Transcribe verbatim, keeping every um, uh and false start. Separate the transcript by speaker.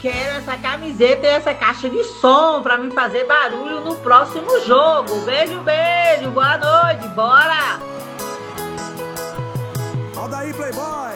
Speaker 1: quero essa camiseta e essa caixa de som pra me fazer barulho no próximo jogo. Beijo, beijo, boa noite, bora!
Speaker 2: Roda aí, Playboy!